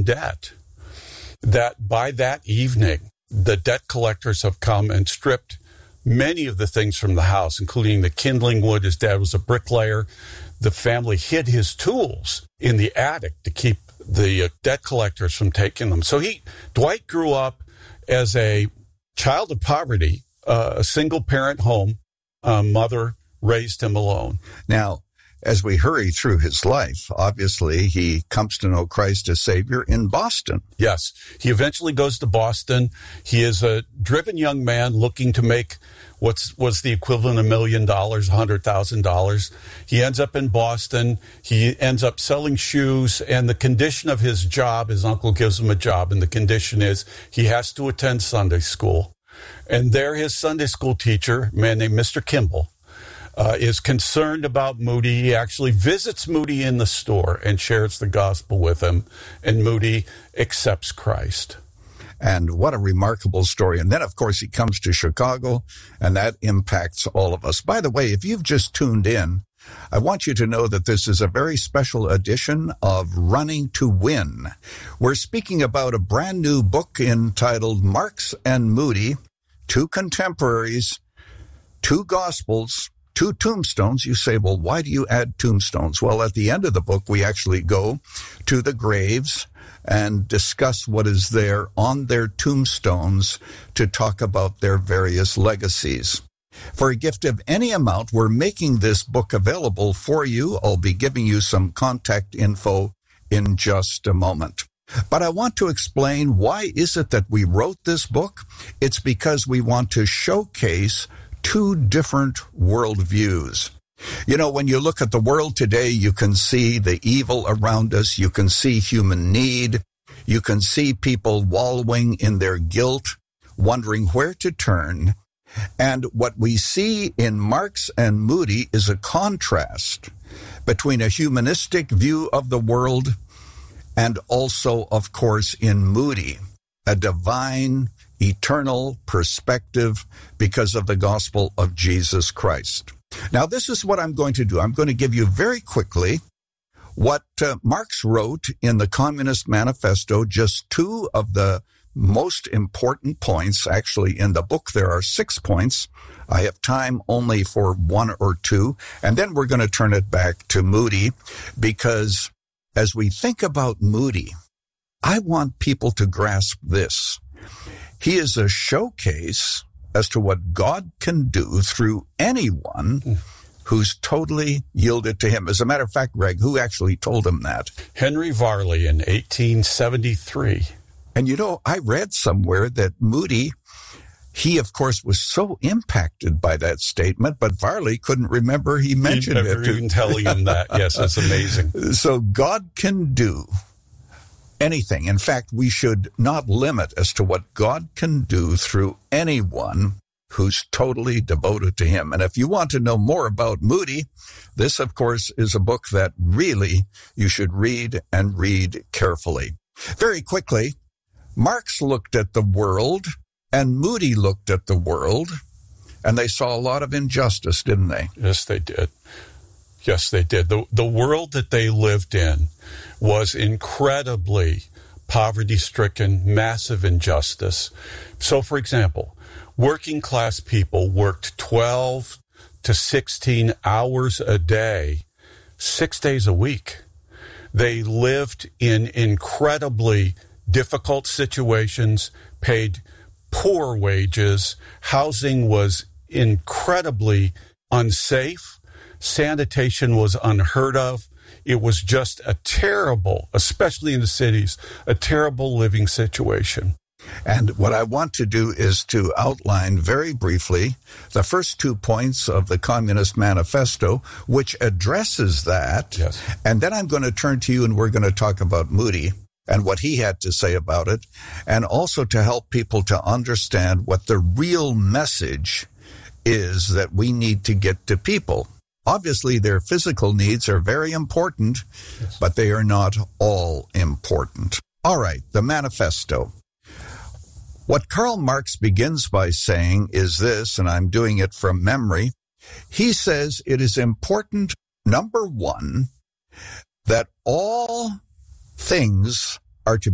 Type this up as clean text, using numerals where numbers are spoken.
debt, that by that evening, the debt collectors have come and stripped many of the things from the house, including the kindling wood. His dad was a bricklayer. The family hid his tools in the attic to keep the debt collectors from taking them. So Dwight grew up as a child of poverty, a single-parent home. Mother raised him alone. Now, as we hurry through his life, obviously he comes to know Christ as Savior in Boston. Yes, he eventually goes to Boston. He is a driven young man looking to make what was the equivalent of $1 million, $100,000. He ends up in Boston. He ends up selling shoes, and the condition of his job, his uncle gives him a job, and the condition is he has to attend Sunday school. And there his Sunday school teacher, a man named Mr. Kimball, is concerned about Moody. He actually visits Moody in the store and shares the gospel with him, and Moody accepts Christ. And what a remarkable story. And then, of course, he comes to Chicago, and that impacts all of us. By the way, if you've just tuned in, I want you to know that this is a very special edition of Running to Win. We're speaking about a brand new book entitled Marks and Moody, Two Contemporaries, Two Gospels, Two Tombstones. You say, well, why do you add tombstones? Well, at the end of the book, we actually go to the graves and discuss what is there on their tombstones to talk about their various legacies. For a gift of any amount, we're making this book available for you. I'll be giving you some contact info in just a moment. But I want to explain why is it that we wrote this book. It's because we want to showcase two different worldviews. You know, when you look at the world today, you can see the evil around us. You can see human need. You can see people wallowing in their guilt, wondering where to turn. And what we see in Marks and Moody is a contrast between a humanistic view of the world and also, of course, in Moody, a divine, eternal perspective because of the gospel of Jesus Christ. Now, this is what I'm going to do. I'm going to give you very quickly what Marx wrote in the Communist Manifesto, just two of the most important points. Actually, in the book, there are 6 points. I have time only for 1 or 2, and then we're going to turn it back to Moody, because as we think about Moody, I want people to grasp this. He is a showcase as to what God can do through anyone who's totally yielded to him. As a matter of fact, Greg, who actually told him that? Henry Varley in 1873. And you know, I read somewhere that Moody, he, of course, was so impacted by that statement, but Varley couldn't remember he mentioned it. Even telling him that. Yes, it's amazing. So God can do anything. In fact, we should not limit as to what God can do through anyone who's totally devoted to him. And if you want to know more about Moody, this, of course, is a book that really you should read and read carefully. Very quickly, Marx looked at the world and Moody looked at the world, and they saw a lot of injustice, didn't they? Yes, they did. Yes, they did. The world that they lived in was incredibly poverty-stricken, massive injustice. So, for example, working class people worked 12 to 16 hours a day, 6 days a week. They lived in incredibly difficult situations, paid poor wages. Housing was incredibly unsafe. Sanitation was unheard of. It was just a terrible, especially in the cities, a terrible living situation. And what I want to do is to outline very briefly the first 2 points of the Communist Manifesto, which addresses that. Yes. And then I'm going to turn to you and we're going to talk about Moody and what he had to say about it, and also to help people to understand what the real message is that we need to get to people. Obviously, their physical needs are very important, yes, but they are not all important. All right, the manifesto. What Karl Marx begins by saying is this, and I'm doing it from memory. He says it is important, number one, that all things are to be